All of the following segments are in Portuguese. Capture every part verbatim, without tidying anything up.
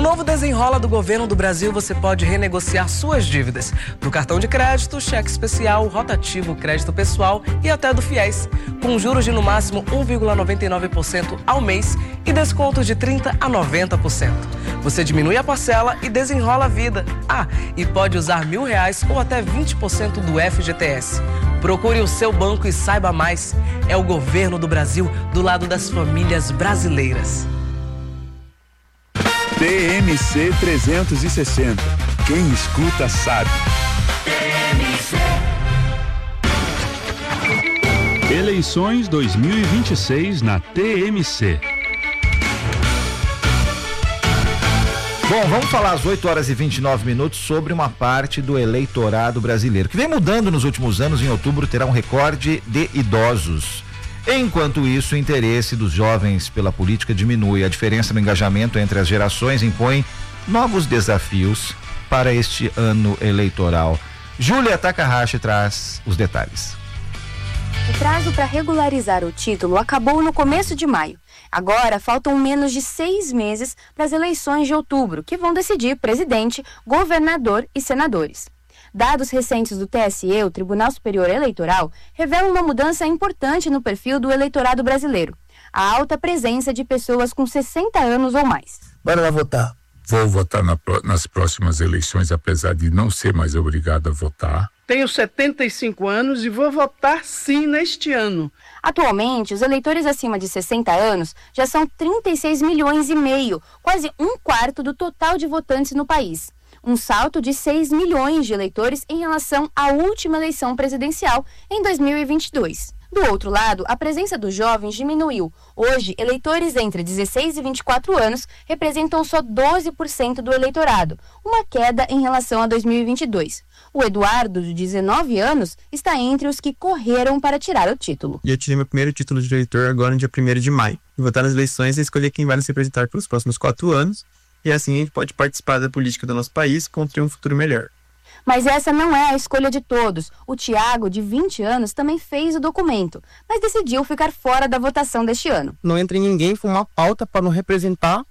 novo Desenrola do Governo do Brasil, você pode renegociar suas dívidas do cartão de crédito, cheque especial, rotativo, crédito pessoal e até do FIES, com juros de no máximo um vírgula noventa e nove por cento ao mês e descontos de trinta por cento a noventa por cento. Você diminui a parcela e desenrola a vida. Ah, e pode usar mil reais ou até vinte por cento do F G T S. Procure o seu banco e saiba mais. É o Governo do Brasil do lado das famílias brasileiras. T M C trezentos e sessenta. Quem escuta sabe. T M C. Eleições dois mil e vinte e seis na T M C. Bom, vamos falar às oito horas e vinte e nove minutos sobre uma parte do eleitorado brasileiro, que vem mudando nos últimos anos. Em outubro terá um recorde de idosos. Enquanto isso, o interesse dos jovens pela política diminui. A diferença no engajamento entre as gerações impõe novos desafios para este ano eleitoral. Júlia Takahashi traz os detalhes. O prazo para regularizar o título acabou no começo de maio. Agora faltam menos de seis meses para as eleições de outubro, que vão decidir presidente, governador e senadores. Dados recentes do T S E, o Tribunal Superior Eleitoral, revelam uma mudança importante no perfil do eleitorado brasileiro: a alta presença de pessoas com sessenta anos ou mais. Bora lá votar. Vou votar na, nas próximas eleições, apesar de não ser mais obrigado a votar. Tenho setenta e cinco anos e vou votar sim neste ano. Atualmente, os eleitores acima de sessenta anos já são trinta e seis milhões e meio, quase um quarto do total de votantes no país. Um salto de seis milhões de eleitores em relação à última eleição presidencial em dois mil e vinte e dois. Do outro lado, a presença dos jovens diminuiu. Hoje, eleitores entre dezesseis e vinte e quatro anos representam só doze por cento do eleitorado, uma queda em relação a dois mil e vinte e dois. O Eduardo, de dezenove anos, está entre os que correram para tirar o título. E eu tirei meu primeiro título de eleitor agora no dia primeiro de maio. E votar nas eleições é escolher quem vai nos representar pelos próximos quatro anos. E assim a gente pode participar da política do nosso país e construir um futuro melhor. Mas essa não é a escolha de todos. O Tiago, de vinte anos, também fez o documento, mas decidiu ficar fora da votação deste ano. Não entra em ninguém, foi uma pauta para não representar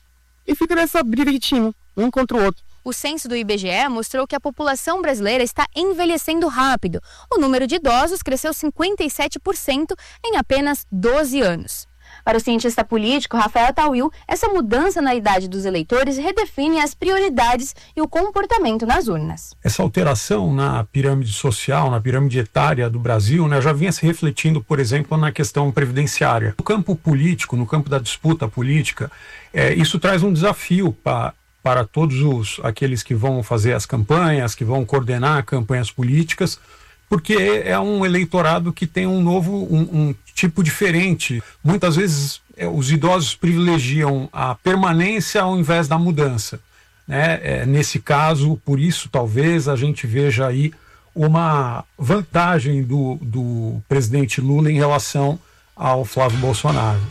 e fica nessa briga de time, um contra o outro. O censo do I B G E mostrou que a população brasileira está envelhecendo rápido. O número de idosos cresceu cinquenta e sete por cento em apenas doze anos. Para o cientista político Rafael Tawil, essa mudança na idade dos eleitores redefine as prioridades e o comportamento nas urnas. Essa alteração na pirâmide social, na pirâmide etária do Brasil, né, já vinha se refletindo, por exemplo, na questão previdenciária. No campo político, no campo da disputa política, é, isso traz um desafio para para todos os, aqueles que vão fazer as campanhas, que vão coordenar campanhas políticas, porque é um eleitorado que tem um novo, um, um tipo diferente. Muitas vezes é, os idosos privilegiam a permanência ao invés da mudança, né? É, nesse caso, por isso talvez a gente veja aí uma vantagem do, do presidente Lula em relação ao Flávio Bolsonaro.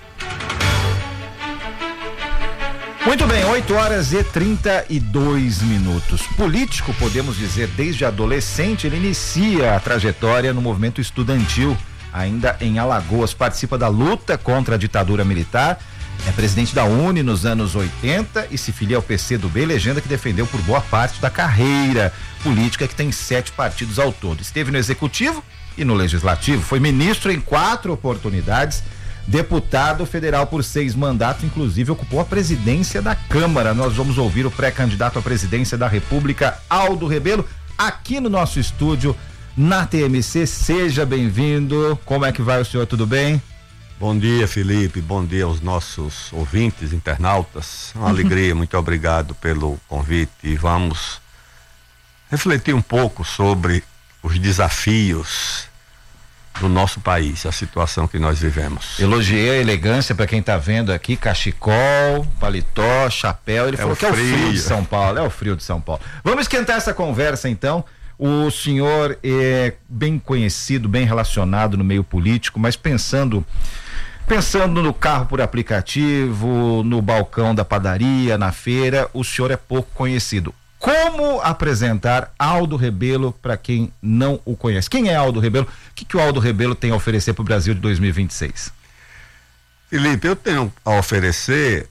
Muito bem, oito horas e trinta e dois minutos. Político, podemos dizer, desde adolescente, ele inicia a trajetória no movimento estudantil, ainda em Alagoas. Participa da luta contra a ditadura militar, é presidente da UNE nos anos oitenta e se filia ao P C do B, legenda que defendeu por boa parte da carreira política, que tem sete partidos ao todo. Esteve no Executivo e no Legislativo, foi ministro em quatro oportunidades, deputado federal por seis mandatos, inclusive ocupou a presidência da Câmara. Nós vamos ouvir o pré-candidato à presidência da República, Aldo Rebelo, aqui no nosso estúdio, na T M C. Seja bem-vindo. Como é que vai o senhor? Tudo bem? Bom dia, Felipe. Bom dia aos nossos ouvintes, internautas. Uma alegria, muito obrigado pelo convite. E vamos refletir um pouco sobre os desafios do nosso país, a situação que nós vivemos. Elogiei a elegância para quem tá vendo aqui, cachecol, paletó, chapéu. Ele é falou que é o frio de São Paulo, é o frio de São Paulo. Vamos esquentar essa conversa então. O senhor é bem conhecido, bem relacionado no meio político, mas pensando pensando no carro por aplicativo, no balcão da padaria, na feira, o senhor é pouco conhecido. Como apresentar Aldo Rebelo para quem não o conhece? Quem é Aldo Rebelo? O que, que o Aldo Rebelo tem a oferecer para o Brasil de dois mil e vinte e seis? Felipe, eu tenho a oferecer